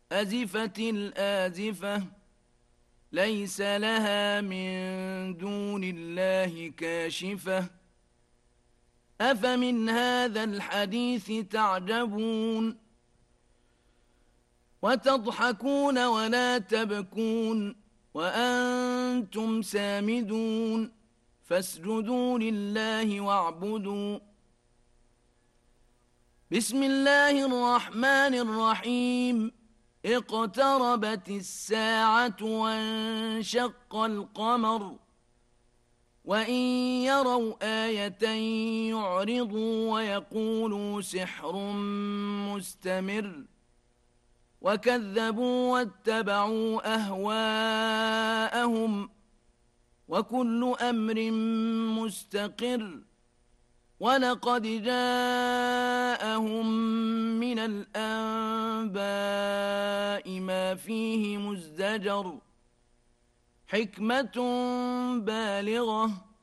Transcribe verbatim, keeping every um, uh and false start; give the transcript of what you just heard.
أزفت الآزفة ليس لها من دون الله كاشفة أفمن هذا الحديث تعجبون وتضحكون ولا تبكون وأنتم سامدون فاسجدوا لله واعبدوا بسم الله الرحمن الرحيم اقتربت الساعة وانشق القمر وإن يروا آية يعرضوا ويقولوا سحر مستمر وكذبوا واتبعوا أهواءهم وكل أمر مستقر ولقد جاءهم من الأنباء ما فيه مزدجر حكمة بالغة